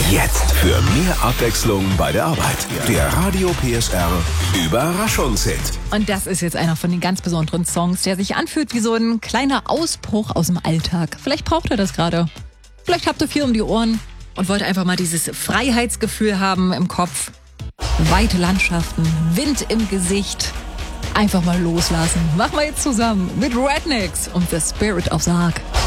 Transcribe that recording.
Jetzt für mehr Abwechslung bei der Arbeit. Der Radio PSR Überraschungshit. Und das ist jetzt einer von den ganz besonderen Songs, der sich anfühlt wie so ein kleiner Ausbruch aus dem Alltag. Vielleicht braucht ihr das gerade. Vielleicht habt ihr viel um die Ohren und wollt einfach mal dieses Freiheitsgefühl haben im Kopf. Weite Landschaften, Wind im Gesicht. Einfach mal loslassen. Machen wir jetzt zusammen mit Rednecks und The Spirit of Sarg.